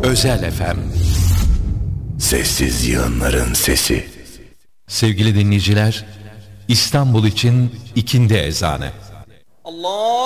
Özel FM. Sessiz yığınların sesi. Sevgili dinleyiciler, İstanbul için ikindi ezanı. Allah